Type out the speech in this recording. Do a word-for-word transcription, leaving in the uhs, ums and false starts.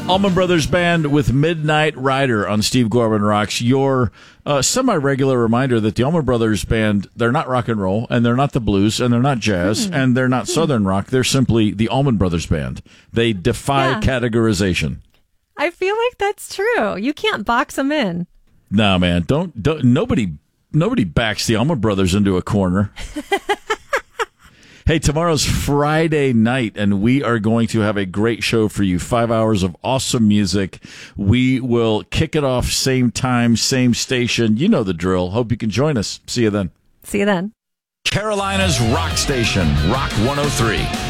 Allman Brothers Band with Midnight Rider on Steve Gorman Rocks. Your uh, semi-regular reminder that the Allman Brothers Band, they're not rock and roll, and they're not the blues, and they're not jazz, hmm. and they're not Southern rock. They're simply the Allman Brothers Band. They defy yeah. categorization. I feel like that's true. You can't box them in. No, man. Don't, don't nobody nobody backs the Allman Brothers into a corner. Hey, tomorrow's Friday night, and we are going to have a great show for you. Five hours of awesome music. We will kick it off same time, same station. You know the drill. Hope you can join us. See you then. See you then. Carolina's rock station, Rock one oh three.